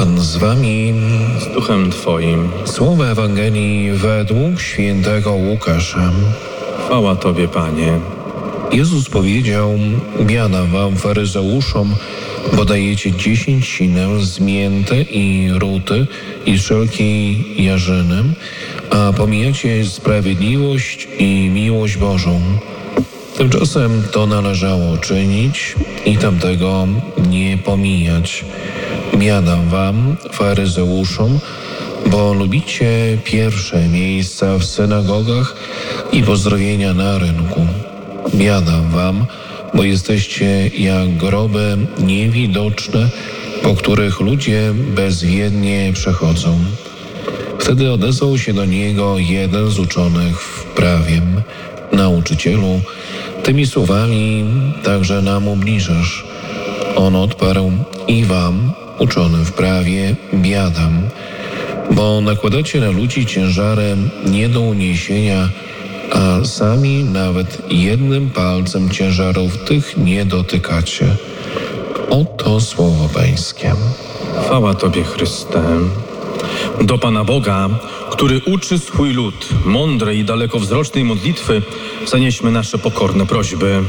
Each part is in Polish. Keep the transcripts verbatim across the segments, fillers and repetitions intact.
Pan z wami. Z duchem Twoim. Słowa Ewangelii według świętego Łukasza. Chwała Tobie, Panie. Jezus powiedział: biada wam, faryzeuszom, bo dajecie dziesięcinę z mięty i ruty i wszelkiej jarzyny, a pomijacie sprawiedliwość i miłość Bożą. Tymczasem to należało czynić i tamtego nie pomijać. Biada wam, faryzeuszom, bo lubicie pierwsze miejsca w synagogach i pozdrowienia na rynku. Biada wam, bo jesteście jak groby niewidoczne, po których ludzie bezwiednie przechodzą. Wtedy odezwał się do niego jeden z uczonych w prawie: Nauczycielu, tymi słowami także nam ubliżasz. On odparł: i wam, uczonym w prawie, biadam, bo nakładacie na ludzi ciężary nie do uniesienia, a sami nawet jednym palcem ciężarów tych nie dotykacie. Oto słowo Pańskie. Chwała Tobie, Chryste. Do Pana Boga, który uczy swój lud mądrej i dalekowzrocznej modlitwy, zanieśmy nasze pokorne prośby.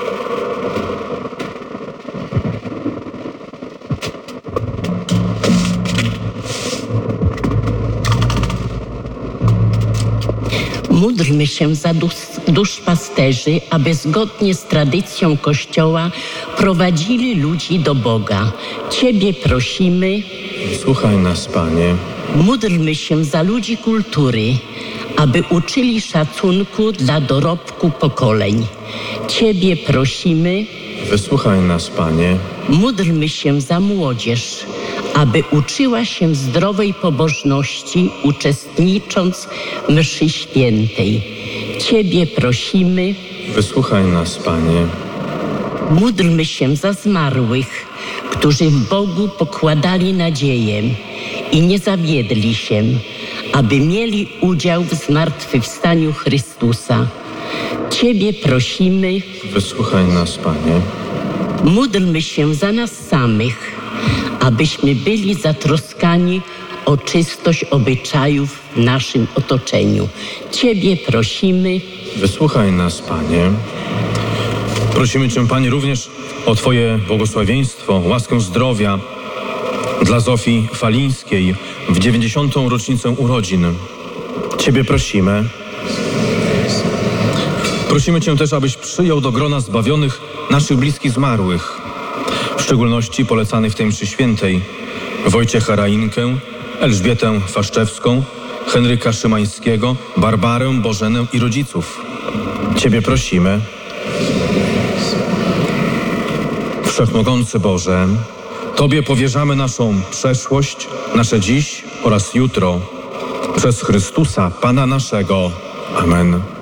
Módlmy się za dusz, duszpasterzy, aby zgodnie z tradycją Kościoła prowadzili ludzi do Boga. Ciebie prosimy. Słuchaj nas, Panie. Módlmy się za ludzi kultury, aby uczyli szacunku dla dorobku pokoleń. Ciebie prosimy. Wysłuchaj nas, Panie. Módlmy się za młodzież, aby uczyła się zdrowej pobożności, uczestnicząc w mszy świętej. Ciebie prosimy. Wysłuchaj nas, Panie. Módlmy się za zmarłych, którzy w Bogu pokładali nadzieję i nie zawiedli się, aby mieli udział w zmartwychwstaniu Chrystusa. Ciebie prosimy. Wysłuchaj nas, Panie. Módlmy się za nas samych, abyśmy byli zatroskani o czystość obyczajów w naszym otoczeniu. Ciebie prosimy. Wysłuchaj nas, Panie. Prosimy Cię, Panie, również o Twoje błogosławieństwo, łaskę zdrowia dla Zofii Falińskiej w dziewięćdziesiątą rocznicę urodzin. Ciebie prosimy. Prosimy Cię też, abyś przyjął do grona zbawionych naszych bliskich zmarłych, w szczególności polecanych w tej mszy świętej Wojciecha Rainkę, Elżbietę Faszczewską, Henryka Szymańskiego, Barbarę, Bożenę i rodziców. Ciebie prosimy. Wszechmogący Boże, Tobie powierzamy naszą przeszłość, nasze dziś oraz jutro. Przez Chrystusa, Pana naszego. Amen.